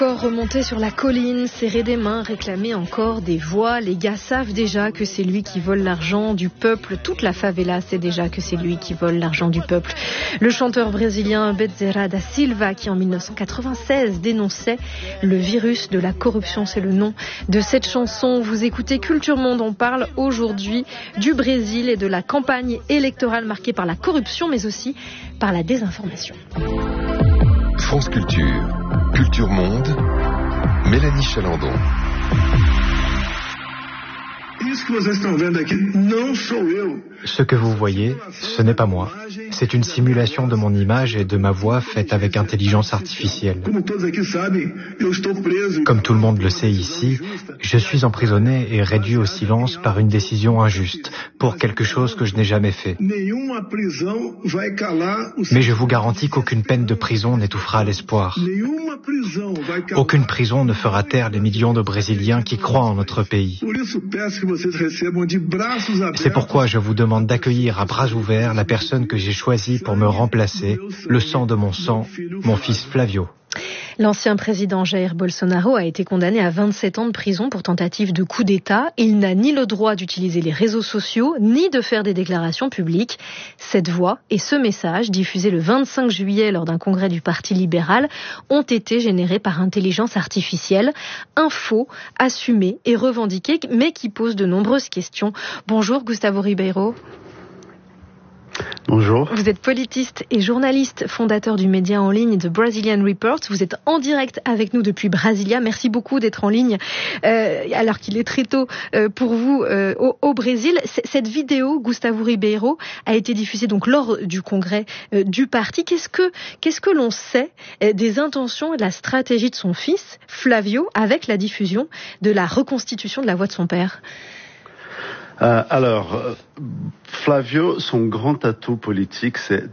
Encore remonter sur la colline, serrer des mains, réclamer encore des voix. Les gars savent déjà que c'est lui qui vole l'argent du peuple. Toute la favela sait déjà que c'est lui qui vole l'argent du peuple. Le chanteur brésilien Bezerra da Silva, qui en 1996 dénonçait le virus de la corruption, c'est le nom de cette chanson. Vous écoutez Culture Monde, on parle aujourd'hui du Brésil et de la campagne électorale marquée par la corruption, mais aussi par la désinformation. France Culture, Culture Monde, Mélanie Chalandon. Ce que vous voyez, ce n'est pas moi. C'est une simulation de mon image et de ma voix faite avec intelligence artificielle. Comme tout le monde le sait ici, je suis emprisonné et réduit au silence par une décision injuste, pour quelque chose que je n'ai jamais fait. Mais je vous garantis qu'aucune peine de prison n'étouffera l'espoir. Aucune prison ne fera taire les millions de Brésiliens qui croient en notre pays. C'est pourquoi je vous demande d'accueillir à bras ouverts la personne que j'ai choisie pour me remplacer, le sang de mon sang, mon fils Flavio. L'ancien président Jair Bolsonaro a été condamné à 27 ans de prison pour tentative de coup d'État. Il n'a ni le droit d'utiliser les réseaux sociaux, ni de faire des déclarations publiques. Cette voix et ce message, diffusés le 25 juillet lors d'un congrès du Parti libéral, ont été générés par intelligence artificielle. Un faux, assumé et revendiqué, mais qui pose de nombreuses questions. Bonjour Gustavo Ribeiro. Bonjour. Vous êtes politiste et journaliste, fondateur du média en ligne The Brazilian Report. Vous êtes en direct avec nous depuis Brasilia. Merci beaucoup d'être en ligne alors qu'il est très tôt pour vous au Brésil. Cette vidéo, Gustavo Ribeiro, a été diffusée donc lors du congrès du parti. Qu'est-ce que l'on sait des intentions et de la stratégie de son fils, Flavio, avec la diffusion de la reconstitution de la voix de son père ? Alors, Flavio, son grand atout politique, c'est